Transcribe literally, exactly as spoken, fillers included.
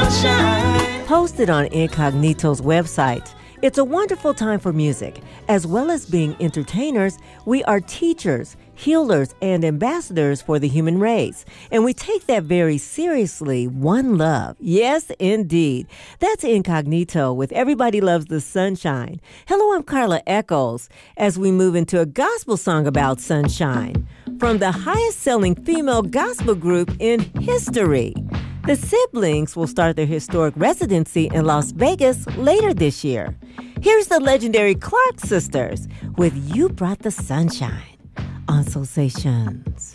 sunshine. Posted on Incognito's website. It's a wonderful time for music. As well as being entertainers, we are teachers, healers, and ambassadors for the human race. And we take that very seriously. One love. Yes, indeed. That's Incognito with Everybody Loves the Sunshine. Hello, I'm Carla Echols as we move into a gospel song about sunshine from the highest-selling female gospel group in history. The Siblings will start their historic residency in Las Vegas later this year. Here's the legendary Clark Sisters with You Brought the Sunshine on Soul Stations.